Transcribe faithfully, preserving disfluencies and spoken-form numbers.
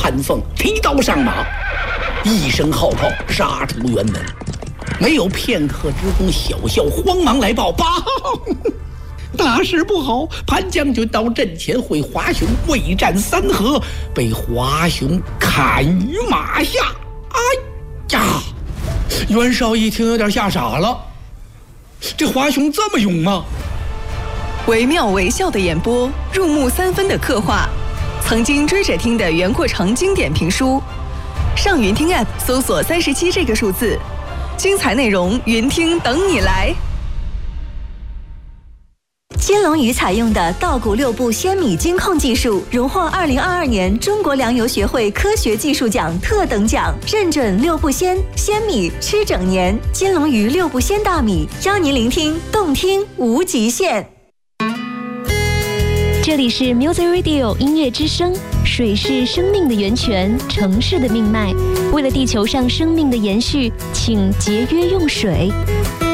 潘凤提刀上马，一声号炮杀出辕门。没有片刻之功，小校慌忙来报：报，大事不好！潘将军到阵前会华雄未战三合，被华雄砍于马下。哎呀！袁绍一听有点吓傻了，这华雄这么勇吗？ 惟妙惟肖的演播，入木三分的刻画，曾经追着听的袁阔成经典评书。上云听 App 搜索三十七这个数字，精彩内容云听等你来。 金龙鱼采用的稻谷六步鲜米精控技术，荣获二零二二年中国粮油学会科学技术奖特等奖，认准六步鲜，鲜米吃整年。金龙鱼六步鲜大米，邀您聆听动听无极限。 这里是 Music Radio 音乐之声。水是生命的源泉，城市的命脉。为了地球上生命的延续，请节约用水。